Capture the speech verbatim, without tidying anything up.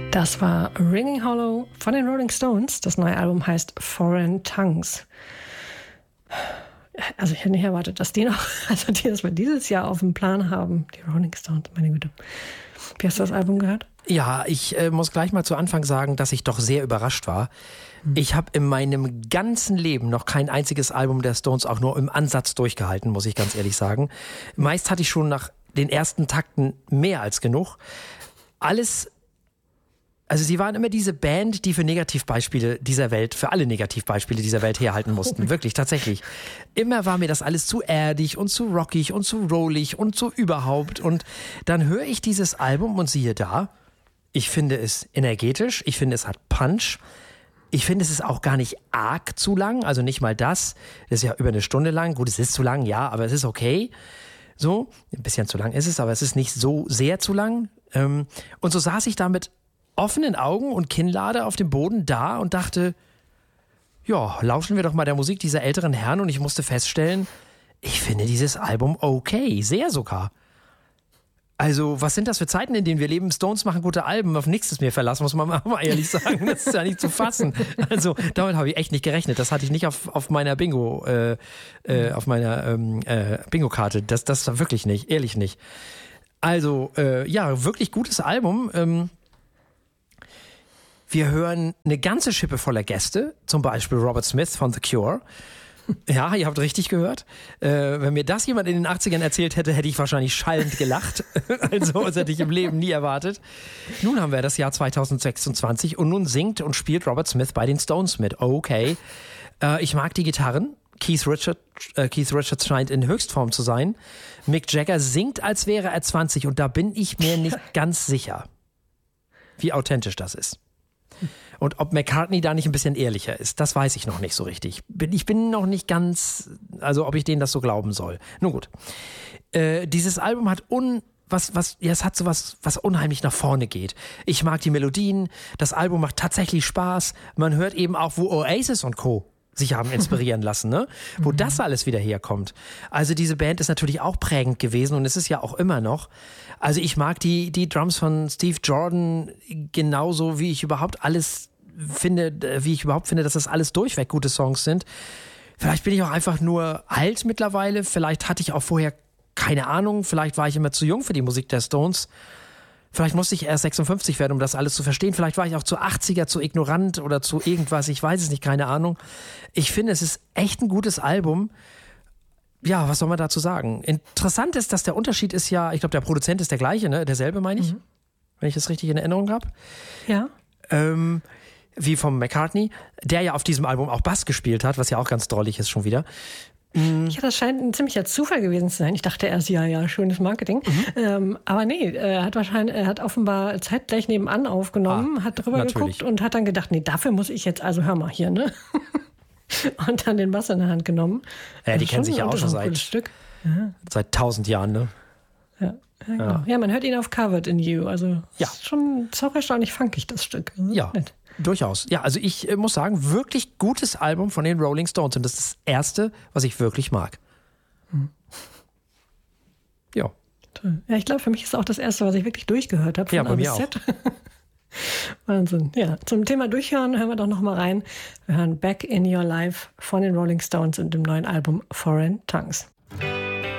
Das war Ringing Hollow von den Rolling Stones. Das neue Album heißt Foreign Tongues. Also ich hätte nicht erwartet, dass die noch, also die, dass wir dieses Jahr auf dem Plan haben, die Rolling Stones, meine Güte. Wie hast du das Album gehört? Ja, ich äh, muss gleich mal zu Anfang sagen, dass ich doch sehr überrascht war. Mhm. Ich habe in meinem ganzen Leben noch kein einziges Album der Stones auch nur im Ansatz durchgehalten, muss ich ganz ehrlich sagen. Meist hatte ich schon nach den ersten Takten mehr als genug. Alles, also sie waren immer diese Band, die für Negativbeispiele dieser Welt, für alle Negativbeispiele dieser Welt herhalten mussten. Wirklich, tatsächlich. Immer war mir das alles zu erdig und zu rockig und zu rollig und so überhaupt. Und dann höre ich dieses Album und siehe da, ich finde es energetisch, ich finde es hat Punch. Ich finde, es ist auch gar nicht arg zu lang, also nicht mal das. Das ist ja über eine Stunde lang. Gut, es ist zu lang, ja, aber es ist okay. So, ein bisschen zu lang ist es, aber es ist nicht so sehr zu lang. Und so saß ich da mit offenen Augen und Kinnlade auf dem Boden da und dachte, ja, lauschen wir doch mal der Musik dieser älteren Herren. Und ich musste feststellen, ich finde dieses Album okay, sehr sogar. Also, was sind das für Zeiten, in denen wir leben? Stones machen gute Alben, auf nichts ist mir verlassen, muss man mal ehrlich sagen. Das ist ja nicht zu fassen. Also, damit habe ich echt nicht gerechnet. Das hatte ich nicht auf, auf meiner Bingo, äh, äh, auf meiner ähm, äh, Bingo-Karte. Das, das war wirklich nicht, ehrlich nicht. Also, äh, ja, wirklich gutes Album. Ähm, wir hören eine ganze Schippe voller Gäste, zum Beispiel Robert Smith von The Cure. Ja, ihr habt richtig gehört. Äh, wenn mir das jemand in den achtzigern erzählt hätte, hätte ich wahrscheinlich schallend gelacht. Also, das hätte ich im Leben nie erwartet. Nun haben wir das Jahr zweitausendsechsundzwanzig und nun singt und spielt Robert Smith bei den Stones mit. Okay. Äh, ich mag die Gitarren. Keith, Richard, äh, Keith Richards scheint in Höchstform zu sein. Mick Jagger singt, als wäre er zwanzig und da bin ich mir nicht ganz sicher, wie authentisch das ist. Und ob McCartney da nicht ein bisschen ehrlicher ist, das weiß ich noch nicht so richtig. Ich bin noch nicht ganz, also ob ich denen das so glauben soll. Nun gut. Äh, dieses Album hat un, was, was, ja, es hat so was, was unheimlich nach vorne geht. Ich mag die Melodien, das Album macht tatsächlich Spaß. Man hört eben auch, wo Oasis und Co. sich haben inspirieren lassen, ne? Wo mhm. das alles wieder herkommt. Also diese Band ist natürlich auch prägend gewesen und es ist ja auch immer noch. Also ich mag die, die Drums von Steve Jordan genauso, wie ich überhaupt alles finde, wie ich überhaupt finde, dass das alles durchweg gute Songs sind. Vielleicht bin ich auch einfach nur alt mittlerweile. Vielleicht hatte ich auch vorher keine Ahnung. Vielleicht war ich immer zu jung für die Musik der Stones. Vielleicht musste ich erst sechsundfünfzig werden, um das alles zu verstehen. Vielleicht war ich auch zu achtziger, zu ignorant oder zu irgendwas. Ich weiß es nicht, keine Ahnung. Ich finde, es ist echt ein gutes Album. Ja, was soll man dazu sagen? Interessant ist, dass der Unterschied ist ja, ich glaube, der Produzent ist der gleiche, ne? Derselbe, meine ich. Mhm. Wenn ich das richtig in Erinnerung habe. Ja. Ähm, wie vom McCartney, der ja auf diesem Album auch Bass gespielt hat, was ja auch ganz drollig ist schon wieder. Ja, das scheint ein ziemlicher Zufall gewesen zu sein. Ich dachte erst, ja, ja, schönes Marketing. Mhm. Ähm, aber nee, er hat wahrscheinlich, er hat offenbar zeitgleich nebenan aufgenommen, ah, hat drüber natürlich geguckt und hat dann gedacht, nee, dafür muss ich jetzt, also hör mal hier, ne? Und dann den Bass in der Hand genommen. Ja, die kennen sich ja auch schon seit, Stück. seit tausend Jahren, ne? Ja, ja, genau. Ja. ja, man hört ihn auf Covered in You. Also ja. Ist schon ist auch erstaunlich funkig, das Stück. Ja, nett. Durchaus. Ja, also ich äh, muss sagen, wirklich gutes Album von den Rolling Stones und das ist das erste, was ich wirklich mag. Hm. Ja. Toll. Ja, ich glaube, für mich ist auch das erste, was ich wirklich durchgehört habe. Von ja, bei A mir bis auch. Z. Wahnsinn. Ja, zum Thema Durchhören hören wir doch noch mal rein. Wir hören Back in Your Life von den Rolling Stones und dem neuen Album Foreign Tongues.